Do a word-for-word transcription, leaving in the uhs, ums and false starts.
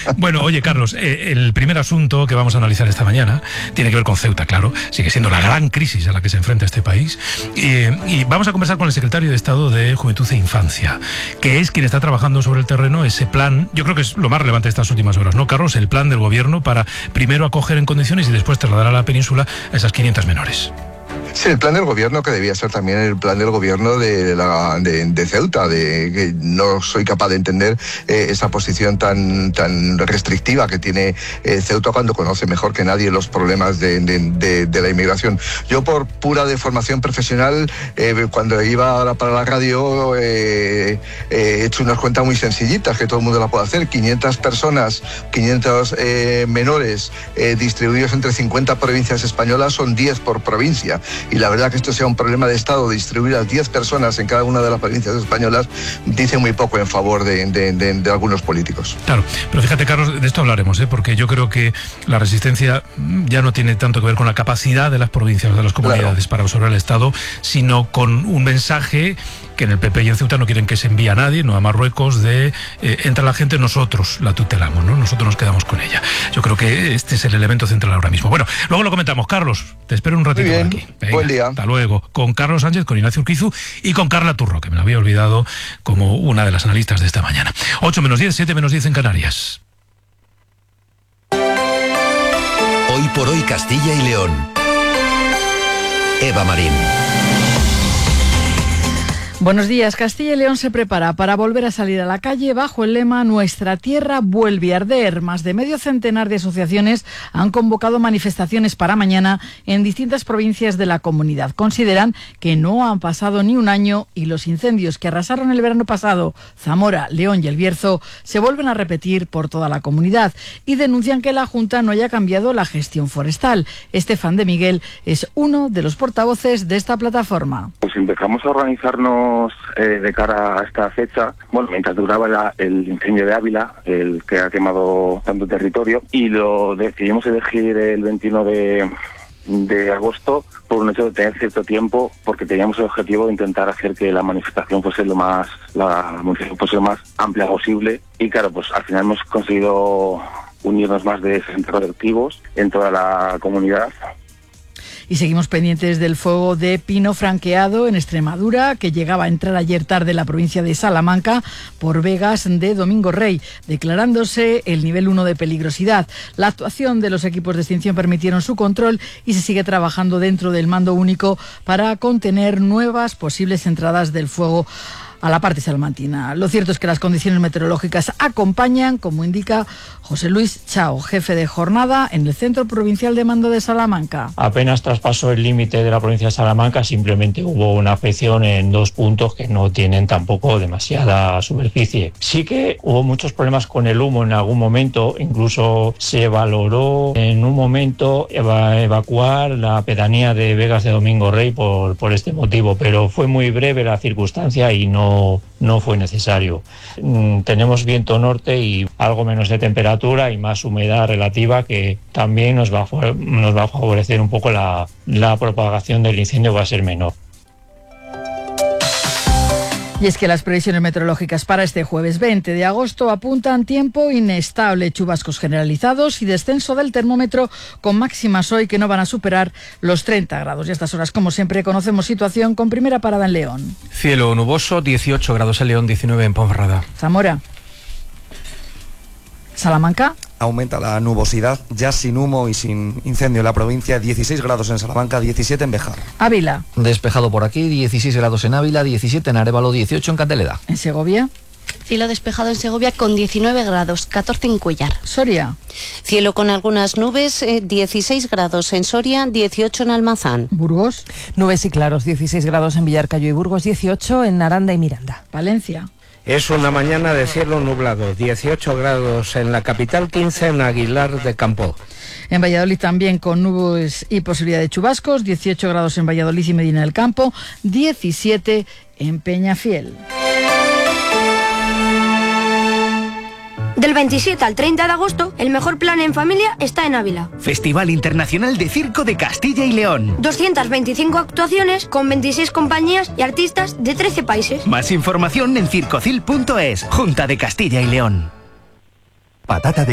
Bueno, oye, Carlos, eh, el primer asunto que vamos a analizar esta mañana tiene que ver con Ceuta, claro. Sigue siendo la gran crisis a la que se enfrenta este país. Eh, y vamos a conversar con el secretario de Estado de Juventud e Infancia, que es quien está trabajando sobre el terreno ese plan. Yo creo que es lo más relevante de estas últimas horas, ¿no, Carlos? El plan del gobierno para primero acoger en condiciones y después trasladar a la península a esas quinientas menores. Sí, el plan del gobierno, que debía ser también el plan del gobierno de, la, de, de Ceuta, de que no soy capaz de entender eh, esa posición tan, tan restrictiva que tiene eh, Ceuta cuando conoce mejor que nadie los problemas de, de, de, de la inmigración. Yo, por pura deformación profesional, eh, cuando iba ahora para la radio, eh, eh, he hecho unas cuentas muy sencillitas que todo el mundo la puede hacer. quinientas personas, quinientos eh, menores eh, distribuidos entre cincuenta provincias españolas son diez por provincia. Y la verdad que esto sea un problema de Estado, distribuir a diez personas en cada una de las provincias españolas, dice muy poco en favor de, de, de, de algunos políticos. Claro, pero fíjate, Carlos, de esto hablaremos, ¿eh? Porque yo creo que la resistencia ya no tiene tanto que ver con la capacidad de las provincias, de las comunidades, claro, para absorber el Estado, sino con un mensaje que en el P P y en Ceuta no quieren que se envíe a nadie, no a Marruecos, de eh, entra la gente, nosotros la tutelamos, ¿no? Nosotros nos quedamos con ella. Yo creo que este es el elemento central ahora mismo. Bueno, luego lo comentamos. Carlos, te espero un ratito por aquí. Venga, buen día. Hasta luego. Con Carlos Sánchez, con Ignacio Urquizu y con Carla Turro, que me la había olvidado como una de las analistas de esta mañana. ocho menos diez, siete menos diez en Canarias. Hoy por hoy Castilla y León. Eva Marín. Buenos días. Castilla y León se prepara para volver a salir a la calle bajo el lema Nuestra tierra vuelve a arder. Más de medio centenar de asociaciones han convocado manifestaciones para mañana en distintas provincias de la comunidad. Consideran que no han pasado ni un año y los incendios que arrasaron el verano pasado Zamora, León y El Bierzo se vuelven a repetir por toda la comunidad y denuncian que la Junta no haya cambiado la gestión forestal. Estefan de Miguel es uno de los portavoces de esta plataforma. Pues empezamos a organizarnos Eh, de cara a esta fecha, bueno, mientras duraba la, el incendio de Ávila, el que ha quemado tanto territorio, y lo decidimos elegir el veintiuno de, de agosto por un hecho de tener cierto tiempo, porque teníamos el objetivo de intentar hacer que la manifestación fuese lo más, la manifestación fuese lo más amplia posible, y claro, pues al final hemos conseguido unirnos más de sesenta colectivos en toda la comunidad. Y seguimos pendientes del fuego de pino franqueado en Extremadura, que llegaba a entrar ayer tarde en la provincia de Salamanca por vegas de Domingo Rey, declarándose el nivel uno de peligrosidad. La actuación de los equipos de extinción permitieron su control y se sigue trabajando dentro del mando único para contener nuevas posibles entradas del fuego a la parte salmantina. Lo cierto es que las condiciones meteorológicas acompañan, como indica José Luis Chao, jefe de jornada en el Centro Provincial de Mando de Salamanca. Apenas traspasó el límite de la provincia de Salamanca, simplemente hubo una afección en dos puntos que no tienen tampoco demasiada superficie. Sí que hubo muchos problemas con el humo en algún momento, incluso se valoró en un momento eva- evacuar la pedanía de Vegas de Domingo Rey por, por este motivo, pero fue muy breve la circunstancia y no No, no fue necesario. Mm, tenemos viento norte y algo menos de temperatura y más humedad relativa, que también nos va a, nos va a favorecer un poco la, la propagación del incendio, va a ser menor. Y es que las previsiones meteorológicas para este jueves veinte de agosto apuntan tiempo inestable, chubascos generalizados y descenso del termómetro con máximas hoy que no van a superar los treinta grados. Y a estas horas, como siempre, conocemos situación con primera parada en León. Cielo nuboso, dieciocho grados en León, diecinueve en Ponferrada. Zamora. Salamanca. Aumenta la nubosidad, ya sin humo y sin incendio en la provincia, dieciséis grados en Salamanca, diecisiete en Béjar. Ávila. Despejado por aquí, dieciséis grados en Ávila, diecisiete en Arévalo, dieciocho en Candeleda. En Segovia. Cielo despejado en Segovia con diecinueve grados, catorce en Cuéllar. Soria. Cielo con algunas nubes, eh, dieciséis grados en Soria, dieciocho en Almazán. Burgos. Nubes y claros, dieciséis grados en Villarcayo y Burgos, dieciocho en Aranda y Miranda. Valencia. Es una mañana de cielo nublado, dieciocho grados en la capital, quince en Aguilar de Campo. En Valladolid también con nubes y posibilidad de chubascos, dieciocho grados en Valladolid y Medina del Campo, diecisiete en Peñafiel. Del veintisiete al treinta de agosto, el mejor plan en familia está en Ávila. Festival Internacional de Circo de Castilla y León. doscientas veinticinco actuaciones con veintiséis compañías y artistas de trece países. Más información en circocil punto es. Junta de Castilla y León. Patata de